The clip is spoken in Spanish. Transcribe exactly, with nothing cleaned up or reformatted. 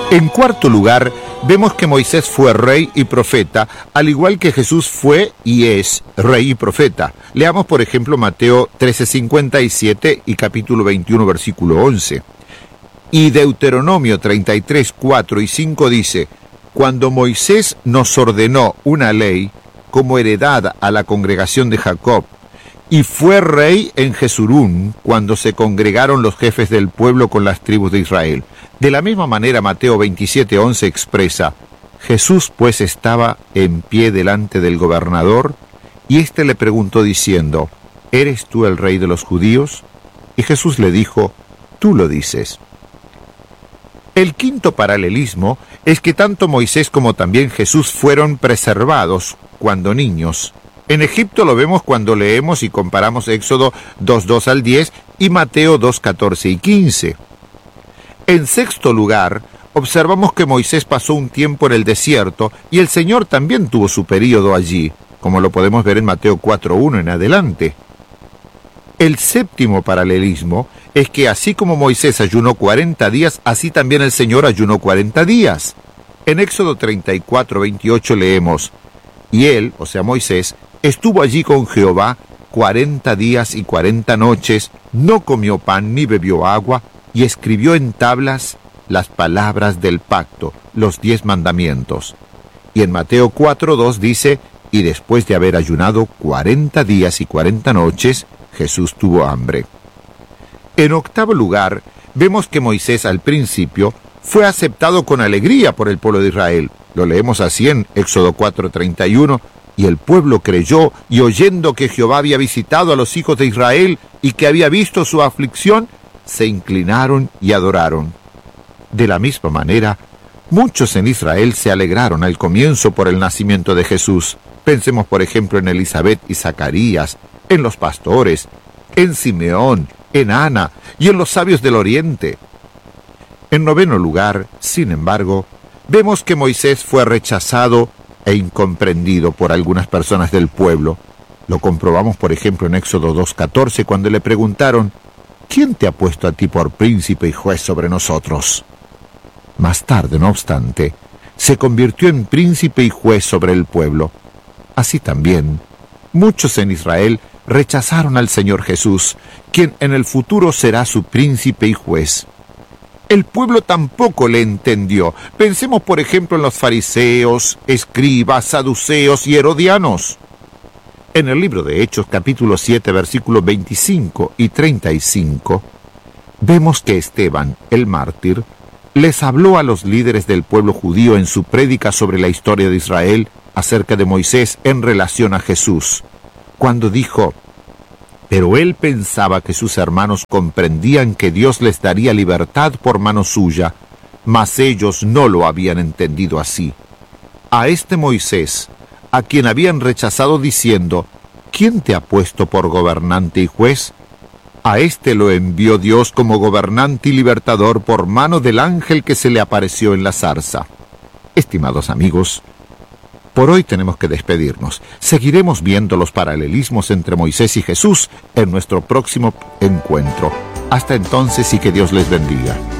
En cuarto lugar, vemos que Moisés fue rey y profeta, al igual que Jesús fue y es rey y profeta. Leamos, por ejemplo, Mateo trece cincuenta y siete y capítulo veintiuno, versículo once. Y Deuteronomio treinta y tres, cuatro y cinco dice: cuando Moisés nos ordenó una ley como heredad a la congregación de Jacob, y fue rey en Jesurún, cuando se congregaron los jefes del pueblo con las tribus de Israel. De la misma manera, Mateo veintisiete, once expresa: Jesús pues estaba en pie delante del gobernador, y éste le preguntó diciendo: ¿eres tú el rey de los judíos? Y Jesús le dijo: tú lo dices. El quinto paralelismo es que tanto Moisés como también Jesús fueron preservados cuando niños. En Egipto lo vemos cuando leemos y comparamos Éxodo dos, dos al diez y Mateo dos, catorce y quince. En sexto lugar, observamos que Moisés pasó un tiempo en el desierto y el Señor también tuvo su período allí, como lo podemos ver en Mateo cuatro, uno en adelante. El séptimo paralelismo es que así como Moisés ayunó cuarenta días, así también el Señor ayunó cuarenta días. En Éxodo treinta y cuatro, veintiocho leemos: y él, o sea Moisés, estuvo allí con Jehová cuarenta días y cuarenta noches, no comió pan ni bebió agua, y escribió en tablas las palabras del pacto, los diez mandamientos. Y en Mateo cuatro, dos dice: y después de haber ayunado cuarenta días y cuarenta noches, Jesús tuvo hambre. En octavo lugar, vemos que Moisés al principio fue aceptado con alegría por el pueblo de Israel. Lo leemos así en Éxodo cuatro, treinta y uno, y el pueblo creyó, y oyendo que Jehová había visitado a los hijos de Israel y que había visto su aflicción, se inclinaron y adoraron. De la misma manera, muchos en Israel se alegraron al comienzo por el nacimiento de Jesús. Pensemos, por ejemplo, en Elisabet y Zacarías, en los pastores, en Simeón, en Ana y en los sabios del oriente. En noveno lugar, sin embargo, vemos que Moisés fue rechazado e incomprendido por algunas personas del pueblo. Lo comprobamos, por ejemplo, en Éxodo dos, catorce, cuando le preguntaron: ¿quién te ha puesto a ti por príncipe y juez sobre nosotros? Más tarde, no obstante, se convirtió en príncipe y juez sobre el pueblo. Así también, muchos en Israel rechazaron al Señor Jesús, quien en el futuro será su príncipe y juez. El pueblo tampoco le entendió. Pensemos, por ejemplo, en los fariseos, escribas, saduceos y herodianos. En el libro de Hechos, capítulo siete, versículos veinticinco y treinta y cinco, vemos que Esteban, el mártir, les habló a los líderes del pueblo judío en su prédica sobre la historia de Israel acerca de Moisés en relación a Jesús, cuando dijo: pero él pensaba que sus hermanos comprendían que Dios les daría libertad por mano suya, mas ellos no lo habían entendido así. A este Moisés, a quien habían rechazado diciendo: ¿quién te ha puesto por gobernante y juez? A este lo envió Dios como gobernante y libertador por mano del ángel que se le apareció en la zarza. Estimados amigos, por hoy tenemos que despedirnos. Seguiremos viendo los paralelismos entre Moisés y Jesús en nuestro próximo encuentro. Hasta entonces y que Dios les bendiga.